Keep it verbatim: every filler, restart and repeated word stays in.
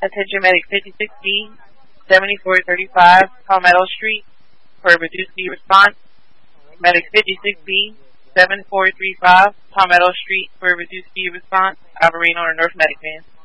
Attention Medic fifty-six B, seventy-four thirty-five Palmetto Street for a reduced need response. Medic fifty-six B, seven four three five Palmetto Street for a reduced need response. Operating on a North Medic van.